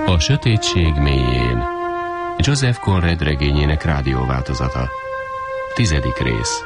A sötétség mélyén. Joseph Conrad regényének rádióváltozata. 10. rész.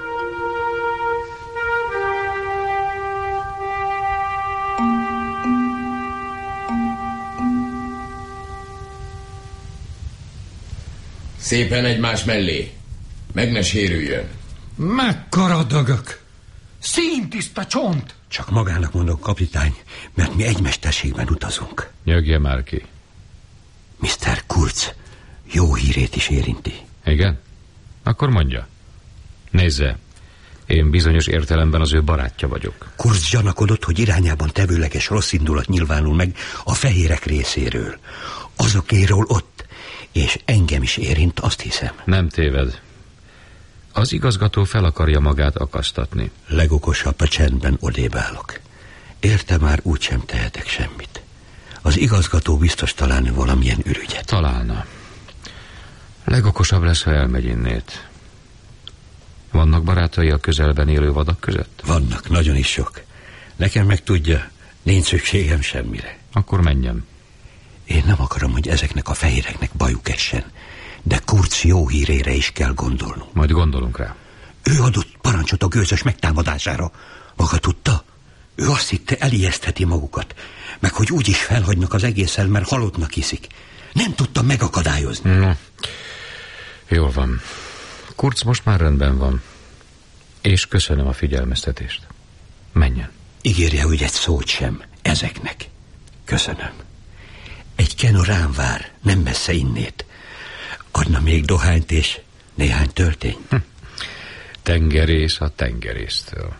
Szépen egymás mellé. Meg ne sérüljön. Mekkora dögök! Színtiszta csont! Csak magának mondok, kapitány, mert mi egy mesterségben utazunk. Nyögje már ki. Mr. Kurz jó hírét is érinti. Igen? Akkor mondja. Nézze, én bizonyos értelemben az ő barátja vagyok. Kurz gyanakodott, hogy irányában tevőleges rossz indulat nyilvánul meg a fehérek részéről. Azokéről ott, és engem is érint, azt hiszem. Nem téved. Az igazgató fel akarja magát akasztatni. Legokosabb a csendben odébb állok. Érte már úgysem tehetek semmit. Az igazgató biztos találni valamilyen ürügyet. Találna. Legokosabb lesz, ha elmegy innét. Vannak barátai a közelben élő vadak között? Vannak, nagyon is sok. Nekem meg tudja, nincs szükségem semmire. Akkor menjem. Én nem akarom, hogy ezeknek a fehéreknek bajuk essen, de Kurz jó hírére is kell gondolnunk. Majd gondolunk rá. Ő adott parancsot a gőzös megtámadására. Maga tudta? Ő azt hitte, elijesztheti magukat, meg hogy úgyis felhagynak az egészen, mert halottnak hiszik. Nem tudta megakadályozni. No. Jól van. Kurz most már rendben van. És köszönöm a figyelmeztetést. Menjen. Ígérje, hogy egy szót sem ezeknek. Köszönöm. Egy kenu rám vár, nem messze innét. Adna még dohányt és néhány töltény. Tengerész a tengerésztől.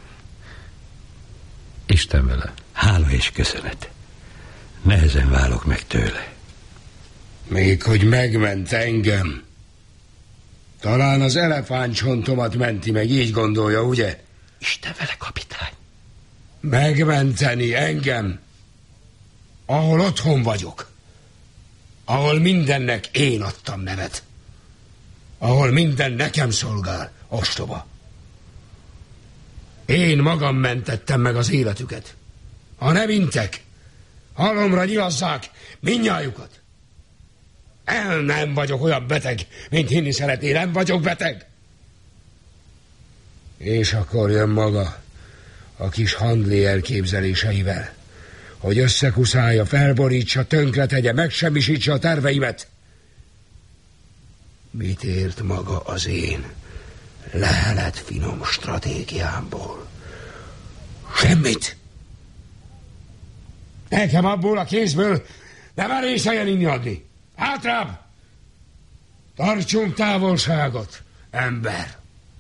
Isten vele. Hála és köszönet. Nehezen válok meg tőle. Még hogy megment engem. Talán az elefántcsontomat menti meg, így gondolja, ugye? Isten vele, kapitány. Megmenteni engem, ahol otthon vagyok. Ahol mindennek én adtam nevet. Ahol minden nekem szolgál, ostoba. Én magam mentettem meg az életüket. Ha nem intek, halomra nyilazzák mindnyájukat. Nem vagyok olyan beteg, mint hinni szeretné, nem vagyok beteg. És akkor jön maga a kis handlé elképzeléseivel, hogy összekuszálja, felborítsa, tönkretegye, megsemmisítse a terveimet. Mit ért maga az én lehelet finom stratégiámból? Semmit. Nekem abból a kézből nem merészeljen inni adni. Hátrább! Tartsunk távolságot, ember!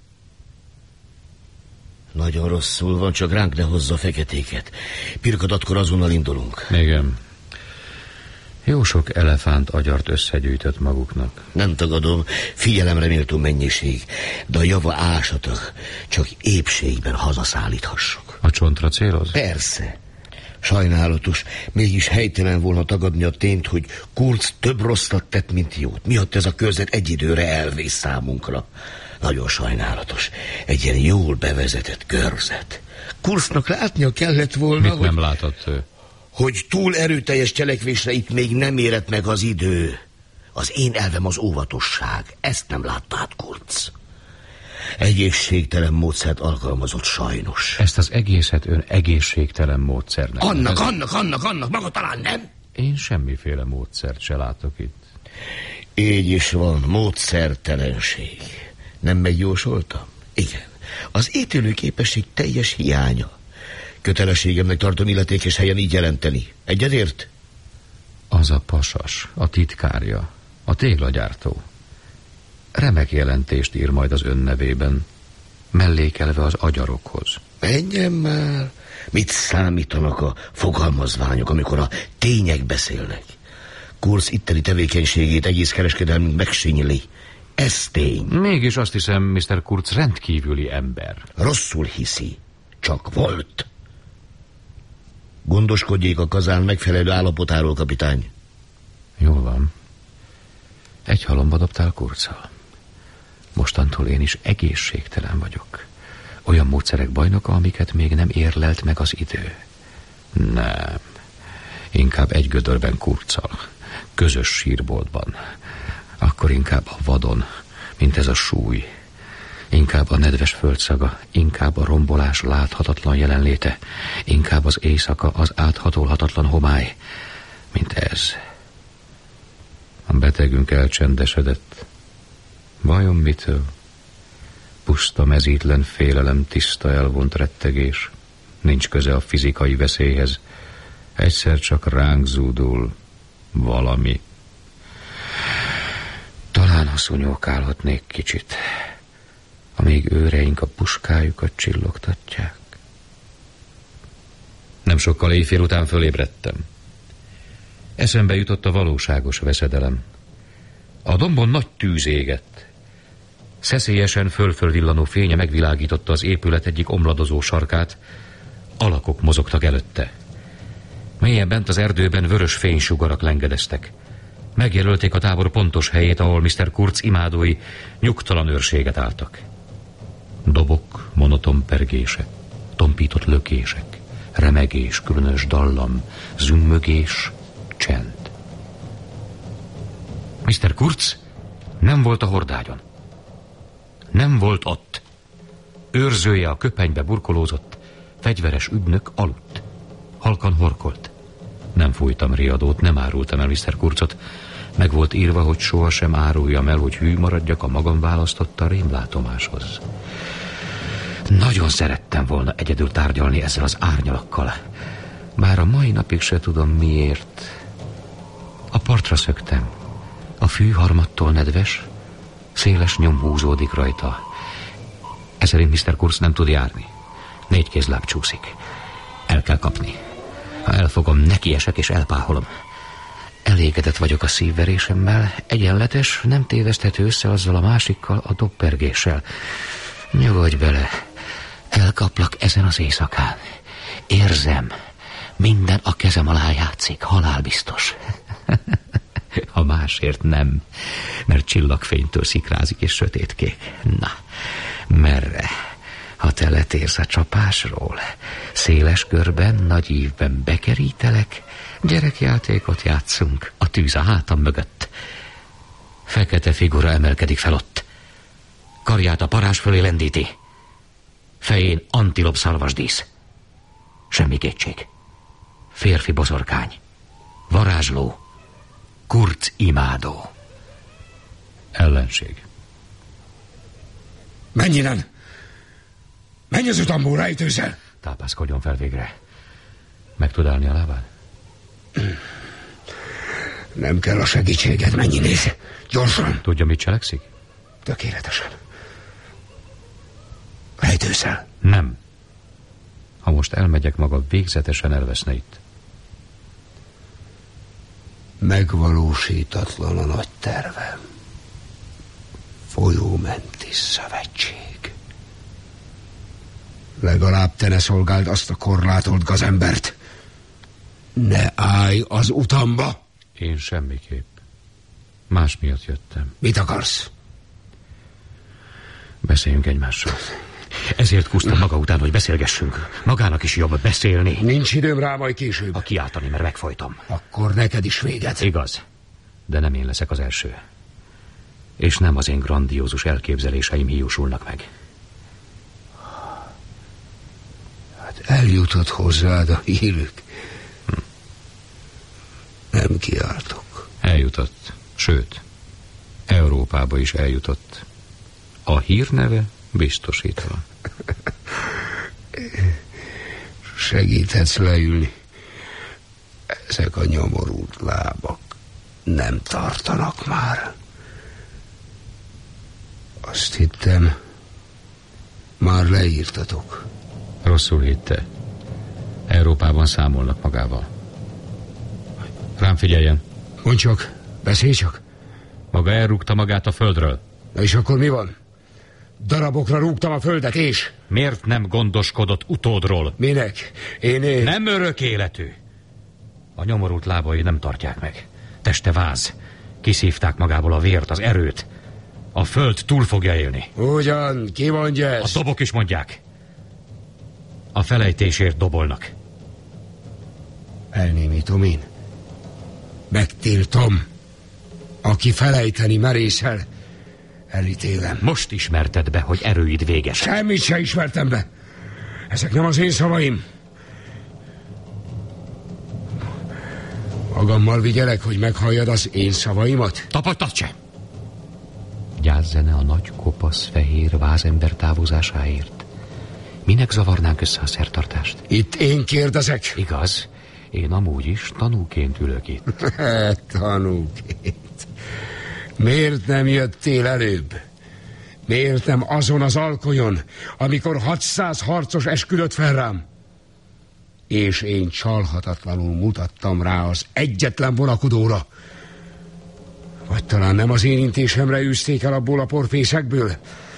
Nagyon rosszul van, csak ránk ne hozza feketéket. Pirkadatkor azonnal indulunk. Igen. Jó sok elefánt agyart összegyűjtött maguknak. Nem tagadom, figyelemre méltó mennyiség, de a java ásatok csak épségben hazaszállíthassuk. A csontra céloz? Persze. Sajnálatos, mégis helytelen volna tagadni a tényt, hogy Kurz több rosszat tett, mint jót. Miatt ez a körzet egy időre elvész számunkra. Nagyon sajnálatos. Egy ilyen jól bevezetett körzet. Kurznak látnia kellett volna, mit nem látott ő? Hogy túl erőteljes cselekvésre itt még nem érett meg az idő. Az én elvem az óvatosság. Ezt nem látta át Kurz. Egészségtelen módszert alkalmazott sajnos. Ezt az egészet ön egészségtelen módszernek. Annak, maga talán nem? Én semmiféle módszert se látok itt. Így is van, módszertelenség. Nem megjósoltam? Igen. Az ítélőképesség teljes hiánya. Kötelességemnek tartom illetékes helyen így jelenteni. Egyedért? Az a pasas, a titkárja, a téglagyártó. Remek jelentést ír majd az ön nevében, mellékelve az agyarokhoz. Menjen már! Mit számítanak a fogalmazványok, amikor a tények beszélnek? Kurz itteni tevékenységét egész kereskedelmünk megsínyli. Ez tény. Mégis azt hiszem, Mr. Kurz rendkívüli ember. Rosszul hiszi. Csak volt. Gondoskodjék a kazán megfelelő állapotáról, kapitány. Jól van. Egy halomba dobtál Kurzzal. Mostantól én is egészségtelen vagyok. Olyan módszerek bajnoka, amiket még nem érlelt meg az idő. Nem. Inkább egy gödörben Kurzzal. közös sírboltban. Akkor inkább a vadon, mint ez a súly. Inkább a nedves földszaga, inkább a rombolás láthatatlan jelenléte, inkább az éjszaka, az áthatolhatatlan homály, mint ez. A betegünk elcsendesedett. Vajon mitől? Puszta, mezítlen félelem, tiszta, elvont rettegés. Nincs köze a fizikai veszélyhez. Egyszer csak ránk zúdul valami. Talán ha szúnyókálhatnék kicsit, amíg őreink a puskájukat csillogtatják. Nem sokkal éjfél után fölébredtem. Eszembe jutott a valóságos veszedelem. A dombon nagy tűz égett. Szeszélyesen fölvillanó fénye megvilágította az épület egyik omladozó sarkát. Alakok mozogtak előtte. Mélyen bent az erdőben vörös fénysugarak lengedeztek. Megjelölték a tábor pontos helyét, ahol Mr. Kurz imádói nyugtalan őrséget álltak. Dobok, monoton pergése, tompított lökések, remegés, különös dallam, zümmögés, csend. Mr. Kurz nem volt a hordágyon. Nem volt ott. Őrzője a köpenybe burkolózott, fegyveres ügynök aludt. Halkan horkolt. Nem fújtam riadót, nem árultam el Mr. Kurzot. Meg volt írva, hogy sohasem áruljam el, hogy hű maradjak a magam választotta rémlátomáshoz. Nagyon szerettem volna egyedül tárgyalni ezzel az árnyalakkal. Bár a mai napig se tudom miért. A partra szöktem. A fű harmattól nedves, széles nyom húzódik rajta. Eszerint Mr. Kurz nem tud járni. 4 kézláb csúszik. El kell kapni. Ha elfogom, nekiesek és elpáholom. Elégedett vagyok a szívverésemmel, egyenletes, nem téveszthető össze azzal a másikkal, a dobpergéssel. Nyugodj bele, elkaplak ezen az éjszakán. Érzem, minden a kezem alá játszik, halálbiztos. A másért nem, mert csillagfénytől szikrázik és sötétkék. Na, merre? Ha te letérsz a csapásról, széles körben, nagy ívben bekerítelek, gyerekjátékot játszunk, a tűz a hátam mögött. Fekete figura emelkedik fel ott. Karját a parázs fölé lendíti. Fején antilop szarvasdísz. Semmi kétség. Férfi boszorkány. Varázsló. Kurz imádó. Ellenség. Menj innen! Menj az utamból, rejtőzzel! Tápászkodjon fel végre. Meg tud állni a lábán? Nem kell a segítséged, menj néz. Gyorsan! Tudja, mit cselekszik? Tökéletesen. Rejtőzzel. Nem. Ha most elmegyek, maga végzetesen elveszne itt. Megvalósítatlan a nagy tervem. Folyómenti szövetség. Legalább te ne szolgáld azt a korlátolt gazembert. Ne állj az utamba. Én semmiképp. Más miatt jöttem. Mit akarsz? Beszéljünk egymással. Ezért kúztam maga után, hogy beszélgessünk. Magának is jobb beszélni. Nincs időm rá, majd később. Ha kiáltani, mert megfojtom. Akkor neked is véget. Igaz, de nem én leszek az első. És nem az én grandiózus elképzeléseim hiúsulnak meg. Hát eljutott hozzád a hírük. Nem kiáltok. Eljutott. Sőt, Európába is eljutott. A hírneve biztosítva. Segíthetsz leülni. Ezek a nyomorult lábak nem tartanak már. Azt hittem, már leírtatok. Rosszul hitte. Európában számolnak magával. Rám figyeljen. Mondd csak, beszélj csak. Maga elrúgta magát a földről. Na és akkor mi van? Darabokra rúgtam a földet, és? Miért nem gondoskodott utódról? Minek? Én... Nem örök életű. A nyomorult lábai nem tartják meg. Teste váz. Kiszívták magából a vért, az erőt. A föld túl fogja élni. Ugyan, ki mondja ezt? A dobok is mondják. A felejtésért dobolnak. Elnémítom én. Megtiltom. Aki felejteni merészel, elítélem. Most ismerted be, hogy erőid véges. Semmit se ismertem be. Ezek nem az én szavaim. Magammal vigyelek, hogy meghalljad az én szavaimat? Tapadtad se! Gyászene a nagy, kopasz, fehér vázember távozásáért. Minek zavarnánk össze a szertartást? Itt én kérdezek. Igaz, én amúgy is tanúként ülök itt. Tanúként. Miért nem jöttél előbb? Miért nem azon az alkolyon, amikor 600 harcos esküdött fel rám? És én csalhatatlanul mutattam rá az egyetlen vonakodóra. Vagy talán nem az érintésemre űzték el abból a porfészekből?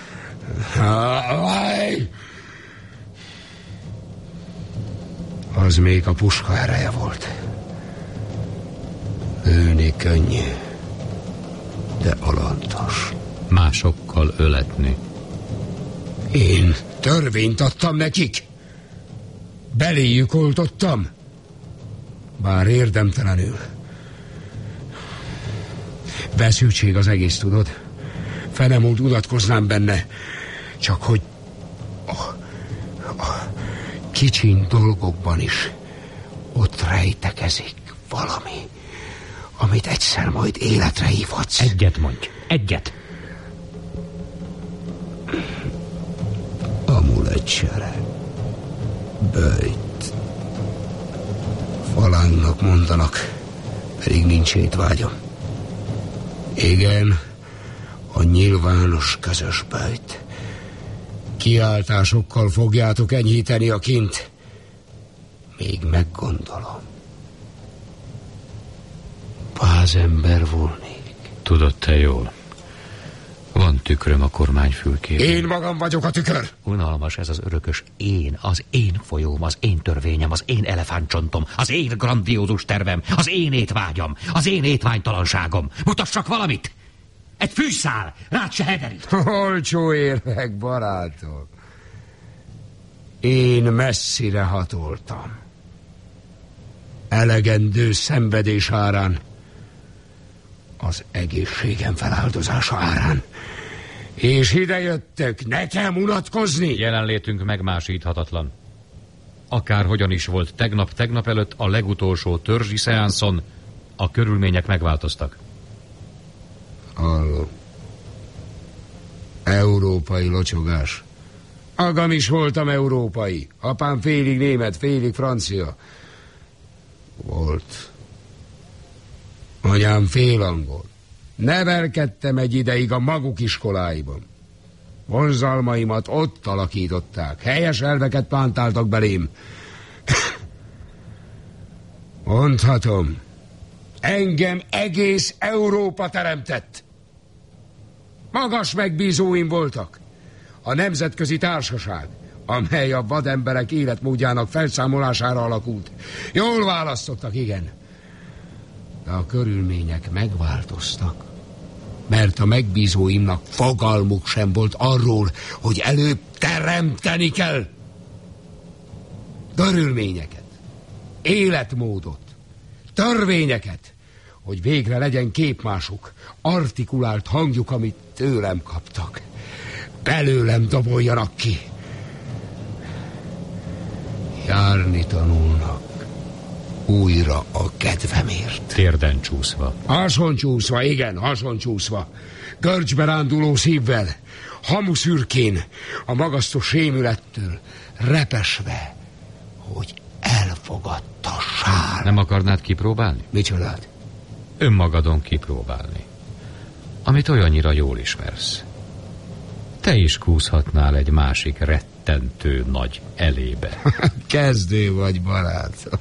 Az még a puska ereje volt. Lőni könnyű, de alantas. Másokkal öletni. Én törvényt adtam nekik. Beléjük oltottam. Bár érdemtelenül. Veszültség az egész, tudod? Felemúlt unatkoznám benne. Csak hogy a kicsiny dolgokban is ott rejtekezik valami, amit egyszer majd életre hívhatsz. Egyet mondj, egyet. Amulettsere. Böjt. Falánknak mondanak, pedig nincs étvágyam. Igen, a nyilvános közös böjt. Kiáltásokkal fogjátok enyhíteni a kint. Még meggondolom. Vázember volnék. Tudod te jól. Van tükröm a kormányfülkében. Én magam vagyok a tükör. Unalmas ez az örökös én, az én folyóm, az én törvényem, az én elefántcsontom, az én grandiózus tervem, az én étvágyam, az én étványtalanságom. Mutassak valamit! Egy fűszál, rád se hederít. Olcsó érvek, barátom. Én messzire hatoltam. Elegendő szenvedés árán. Az egészségem feláldozása árán. És idejöttök nekem unatkozni? Jelenlétünk megmásíthatatlan. Akárhogyan is volt tegnap előtt a legutolsó törzsi szeánszon, a körülmények megváltoztak. Hallom. Európai locsogás. Magam is voltam európai. Apám félig német, félig francia. Volt. Anyám fél angol. Nevelkedtem egy ideig a maguk iskoláiban. Vonzalmaimat ott alakították. Helyes elveket pántáltak belém. Mondhatom, engem egész Európa teremtett. Magas megbízóim voltak. A Nemzetközi Társaság, amely a vademberek életmódjának felszámolására alakult. Jól választottak, igen. De a körülmények megváltoztak. Mert a megbízóimnak fogalmuk sem volt arról, hogy előbb teremteni kell. Körülményeket, életmódot, törvényeket, hogy végre legyen képmásuk, artikulált hangjuk, amit tőlem kaptak. Belőlem doboljanak ki. Járni tanulnak. Újra a kedvemért. Térden csúszva. Hasoncsúszva, igen, hasoncsúszva. Görcsbe ránduló szívvel, hamuszürkén, a magasztos rémülettől, repesve, hogy elfogadtassál. Nem akarnád kipróbálni? Micsodát? Önmagadon kipróbálni. Amit olyannyira jól ismersz. Te is kúszhatnál egy másik rettentő nagy elébe. Kezdő vagy, barátom.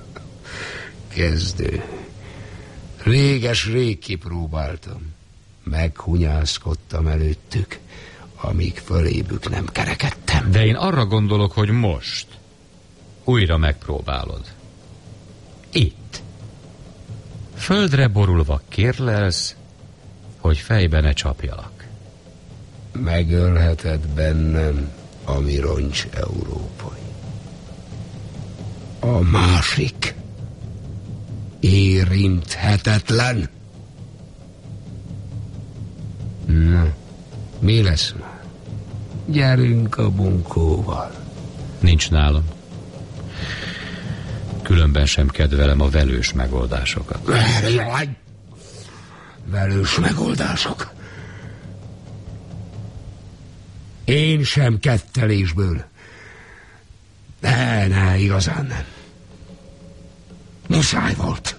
Kezdő. Réges-rég kipróbáltam. Meghunyászkodtam előttük, amíg fölébük nem kerekedtem. De én arra gondolok, hogy most újra megpróbálod. Itt. Földre borulva kérlelsz, hogy fejbe ne csapjalak. Megölheted bennem, ami roncs európai. A másik. Ér Érinthetetlen. Na, mi lesz már? Gyerünk a bunkóval. Nincs nálam. Különben sem kedvelem a velős megoldásokat. Velős megoldások. Én sem kettelésből. Ne, igazán nem. Muszáj volt.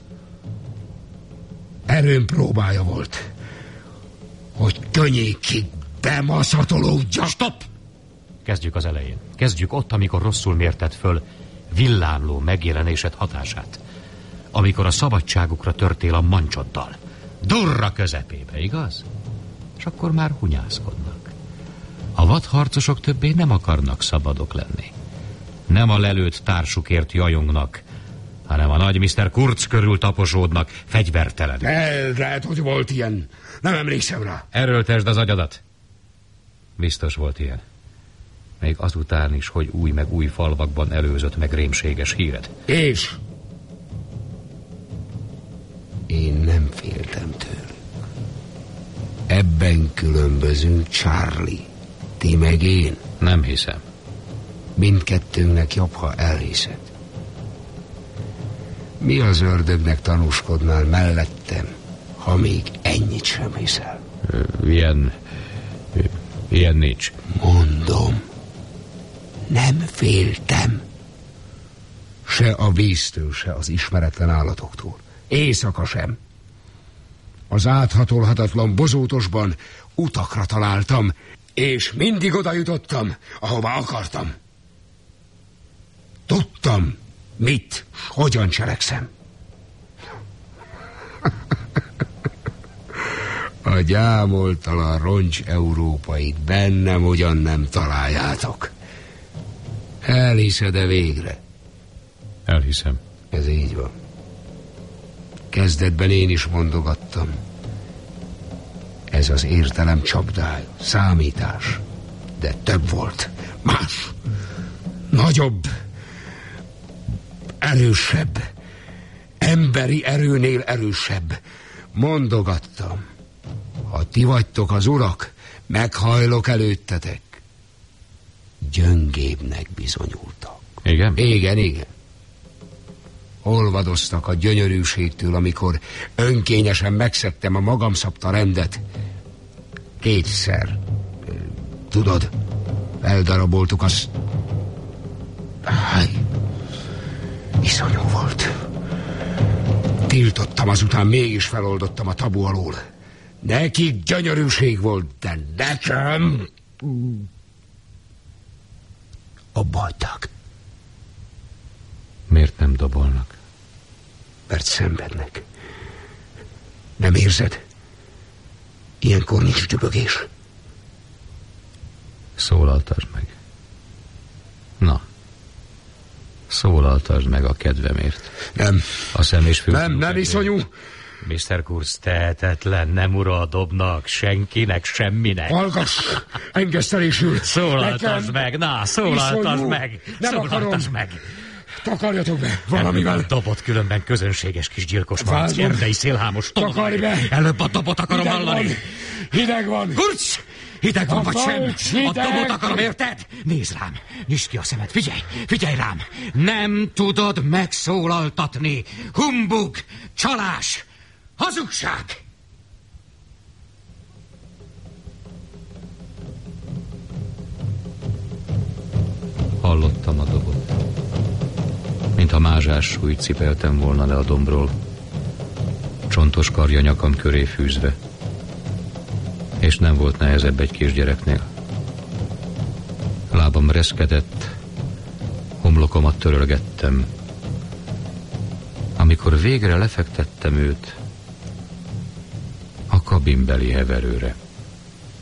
Erőm próbája volt, hogy könnyékig bemaszatolódjak. Stop! Kezdjük az elején. Kezdjük ott, amikor rosszul mérted föl villámló megjelenésed hatását. Amikor a szabadságukra törtél a mancsoddal. Durra közepébe, igaz? És akkor már hunyászkodnak. A vadharcosok többé nem akarnak szabadok lenni. Nem a lelőtt társukért jajongnak, hanem a nagy Mr. Kurz körül taposódnak fegyvertelen. Lehet, hogy volt ilyen. Nem emlékszem rá. Erőltesd az agyadat. Biztos volt ilyen. Még azután is, hogy új meg új falvakban előzött meg rémséges híred. És én nem féltem tőlük. Ebben különbözünk, Charlie. Ti meg én. Nem hiszem. Mindkettőnknek jobb, ha elhiszed. Mi az ördögnek tanúskodnál mellettem, ha még ennyit sem hiszel? Ilyen nincs. Mondom, nem féltem. Se a víztől, se az ismeretlen állatoktól. Éjszaka sem. Az áthatolhatatlan bozótosban utakra találtam, és mindig oda jutottam, ahova akartam. Tudtam, mit, hogyan cselekszem. A gyámoltalan roncs európait bennem ugyan nem találjátok. Elhiszed-e végre? Elhiszem. Ez így van. Kezdetben én is mondogattam. Ez az értelem csapdája, számítás. De több volt. Más. Nagyobb. Erősebb. Emberi erőnél erősebb. Mondogattam. Ha ti vagytok az urak, meghajlok előttetek. Gyöngébbnek bizonyultak. Igen? Igen. Olvadoztak a gyönyörűségtől, amikor önkényesen megszegtem a magam szabta rendet. Kétszer. Tudod, eldaraboltuk azt. Iszonyú volt. Tiltottam, azután mégis feloldottam a tabu alól. Nekik gyönyörűség volt, de nekem... Abba hagyták. Miért nem dobolnak? Mert szenvednek. Nem érzed? Ilyenkor nincs dübögés. Szólaltasd meg. Na, szólaltasd meg a kedvemért. Nem. A szem és fő. Nem, iszonyú. Mr. Kurz tehetetlen, nem ura a dobnak, senkinek, semminek. Hallgass, engesztelésül. Szólaltasd meg, na, szólaltasd meg. Nem akarom. Meg. Takarjatok be valamivel. Dobott különben közönséges kis gyilkos malac, erdei szélhámos. Takarj be. Előbb a dobot akarom hallani. Hideg van. Kurz! Hideg van, vagy sem? Hideg. A dobot akarom, érted? Nézd rám, nyisd ki a szemed, figyelj rám. Nem tudod megszólaltatni. Humbug, csalás, hazugság. Hallottam a dobot. Mintha mázsás súlyt cipeltem volna le a dombról, csontos karja nyakam köré fűzve. És nem volt nehezebb egy kisgyereknél. Lábam reszkedett, homlokomat törölgettem. Amikor végre lefektettem őt a kabinbeli heverőre.